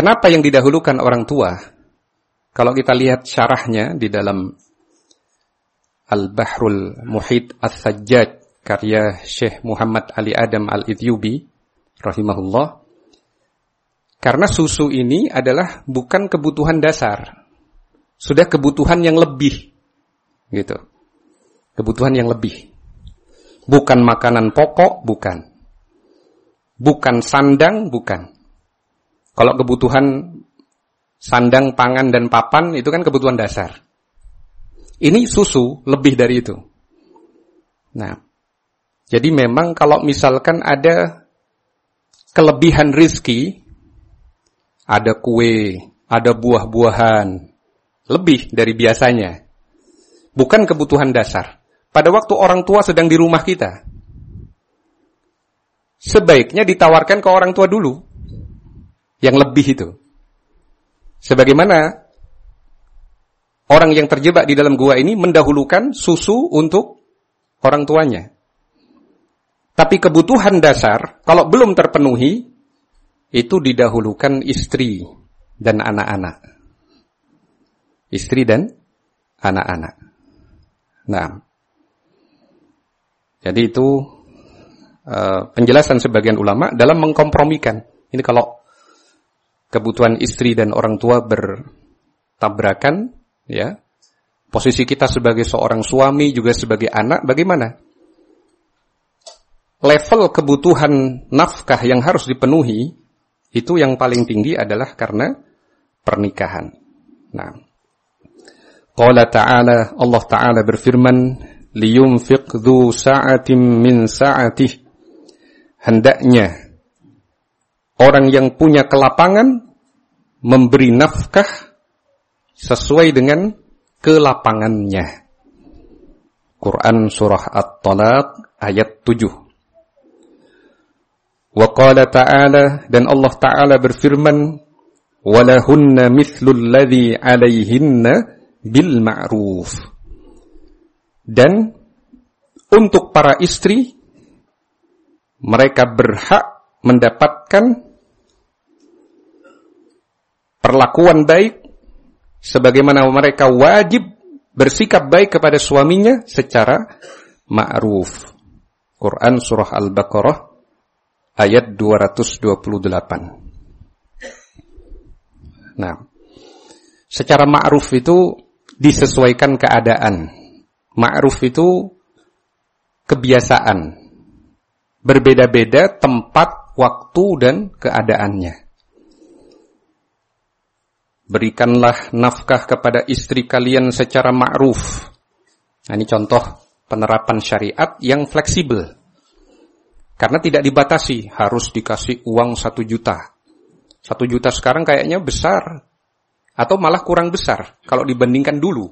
Kenapa yang didahulukan orang tua? Kalau kita lihat syarahnya di dalam Al-Bahrul Muhit As-Sajjad karya Syekh Muhammad Ali Adam Al-Ityubi rahimahullah. Karena susu ini adalah bukan kebutuhan dasar. Sudah kebutuhan yang lebih. Gitu. Kebutuhan yang lebih. Bukan makanan pokok, bukan. Bukan sandang, bukan. Kalau kebutuhan sandang, pangan, dan papan itu kan kebutuhan dasar. Ini susu lebih dari itu. Nah, jadi memang kalau misalkan ada kelebihan rizki, ada kue, ada buah-buahan, lebih dari biasanya. Bukan kebutuhan dasar. Pada waktu orang tua sedang di rumah kita, sebaiknya ditawarkan ke orang tua dulu. Yang lebih itu. Sebagaimana orang yang terjebak di dalam gua ini mendahulukan susu untuk orang tuanya. Tapi kebutuhan dasar, kalau belum terpenuhi, itu didahulukan istri dan anak-anak. Istri dan anak-anak. Nah, jadi itu penjelasan sebagian ulama dalam mengkompromikan. Ini kalau kebutuhan istri dan orang tua bertabrakan, ya. Posisi kita sebagai seorang suami juga sebagai anak, bagaimana? Level kebutuhan nafkah yang harus dipenuhi itu yang paling tinggi adalah karena pernikahan. Nah, qala ta'ala, Allah Ta'ala berfirman, liyunfiq dzu sa'atin min sa'atih. Hendaknya orang yang punya kelapangan memberi nafkah sesuai dengan kelapangannya. Quran surah At-Talaq ayat 7. Wa qala ta'ala, dan Allah Ta'ala berfirman, walahunna mithlul ladzi 'alaihinna bil ma'ruf. Dan untuk para istri, mereka berhak mendapatkan perlakuan baik sebagaimana mereka wajib bersikap baik kepada suaminya secara ma'ruf. Quran surah Al-Baqarah ayat 228. Nah, secara ma'ruf itu disesuaikan keadaan. Ma'ruf itu kebiasaan. Berbeda-beda tempat, waktu, dan keadaannya. Berikanlah nafkah kepada istri kalian secara ma'ruf. Nah, ini contoh penerapan syariat yang fleksibel. Karena tidak dibatasi, harus dikasih uang 1 juta. 1 juta sekarang kayaknya besar. Atau malah kurang besar kalau dibandingkan dulu.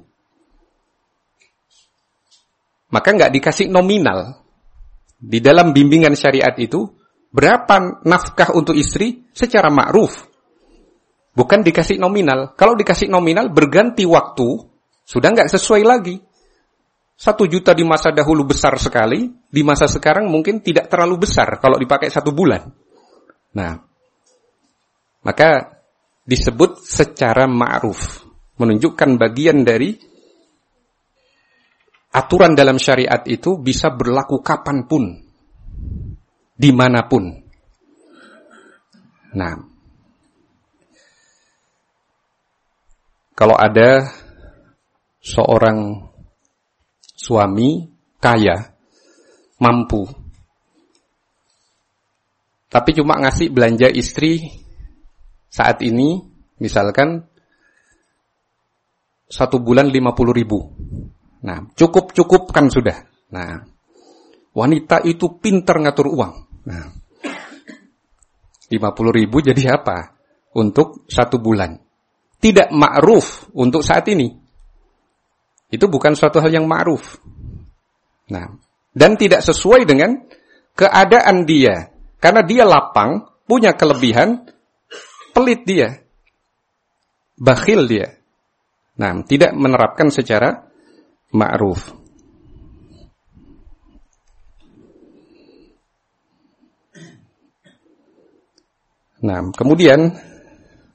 Maka nggak dikasih nominal. Di dalam bimbingan syariat itu, berapa nafkah untuk istri secara ma'ruf. Bukan dikasih nominal. Kalau dikasih nominal, berganti waktu, sudah nggak sesuai lagi. 1 juta di masa dahulu besar sekali, di masa sekarang mungkin tidak terlalu besar kalau dipakai 1 bulan. Nah, maka disebut secara ma'ruf. Menunjukkan bagian dari aturan dalam syariat itu bisa berlaku kapanpun, dimanapun. Nah, kalau ada seorang suami kaya, mampu, tapi cuma ngasih belanja istri saat ini, misalkan 1 bulan 50.000. Nah, cukup-cukupkan sudah. Nah, wanita itu pintar ngatur uang. Nah, 50.000 jadi apa? Untuk 1 bulan. Tidak ma'ruf untuk saat ini. Itu bukan suatu hal yang ma'ruf. Nah, dan tidak sesuai dengan keadaan dia. Karena dia lapang, punya kelebihan, pelit dia. Bakhil dia. Nah, tidak menerapkan secara ma'ruf. Nah, kemudian